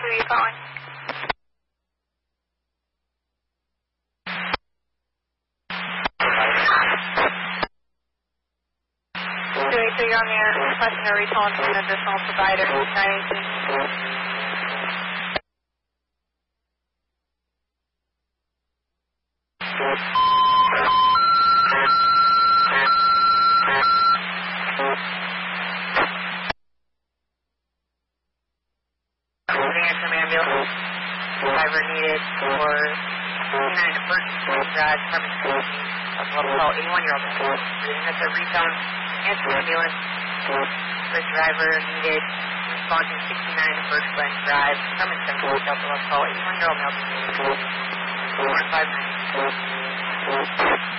Who are you calling? 283, you're on the air. Requesting a recall from an additional provider, 918. Driver needed for 69 to First Drive, Carbon of what we'll call 81-year-old. That's a recon answer ambulance. The driver needed responding 69 to First Glen Drive, Carbon Central, what we'll call 81-year-old male. 459.